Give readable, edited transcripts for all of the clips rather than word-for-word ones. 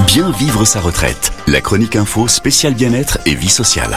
Bien vivre sa retraite. La chronique info spéciale bien-être et vie sociale.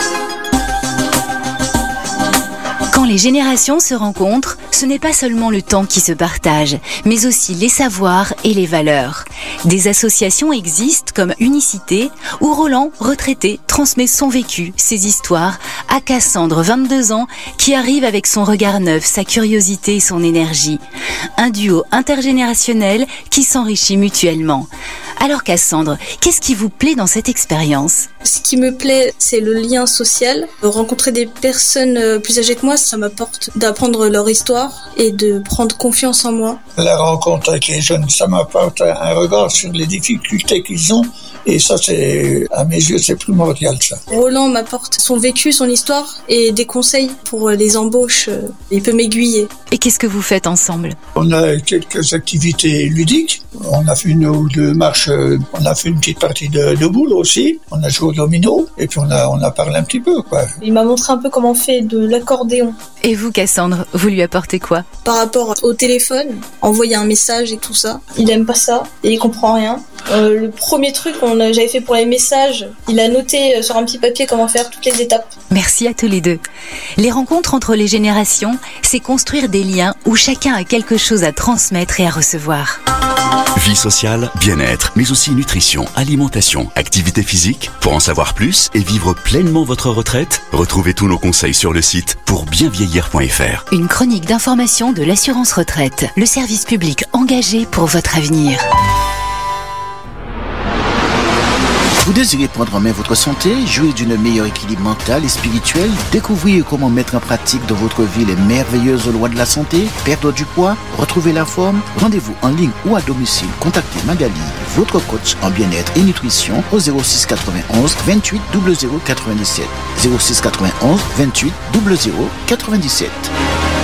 Quand les générations se rencontrent, ce n'est pas seulement le temps qui se partage, mais aussi les savoirs et les valeurs. Des associations existent comme Unicité, où Roland, retraité, transmet son vécu, ses histoires, à Cassandre, 22 ans, qui arrive avec son regard neuf, sa curiosité et son énergie. Un duo intergénérationnel qui s'enrichit mutuellement. Alors Cassandre, qu'est-ce qui vous plaît dans cette expérience ? Ce qui me plaît, c'est le lien social. Rencontrer des personnes plus âgées que moi, ça m'apporte d'apprendre leur histoire et de prendre confiance en moi. La rencontre avec les jeunes, ça m'apporte un regard sur les difficultés qu'ils ont. Et ça, à mes yeux, c'est primordial, ça. Roland m'apporte son vécu, son histoire et des conseils pour les embauches. Il peut m'aiguiller. Et qu'est-ce que vous faites ensemble ? On a quelques activités ludiques. On a fait une ou deux marches. On a fait une petite partie de boule aussi. On a joué au domino. Et puis on a parlé un petit peu, quoi. Il m'a montré un peu comment on fait de l'accordéon. Et vous, Cassandre, vous lui apportez quoi ? Par rapport au téléphone, envoyer un message et tout ça. Il aime pas ça et il comprend rien. Le premier truc j'avais fait pour les messages, il a noté sur un petit papier comment faire toutes les étapes. Merci à tous les deux. Les rencontres entre les générations, c'est construire des liens où chacun a quelque chose à transmettre et à recevoir. Vie sociale, bien-être, mais aussi nutrition, alimentation, activité physique. Pour en savoir plus et vivre pleinement votre retraite, retrouvez tous nos conseils sur le site pourbienvieillir.fr. Une chronique d'information de l'assurance retraite, le service public engagé pour votre avenir. Vous désirez prendre en main votre santé, jouir d'une meilleure équilibre mental et spirituel, découvrir comment mettre en pratique dans votre vie les merveilleuses lois de la santé, perdre du poids, retrouver la forme, rendez-vous en ligne ou à domicile. Contactez Magali, votre coach en bien-être et nutrition au 06 91 28 00 97. 06 91 28 00 97.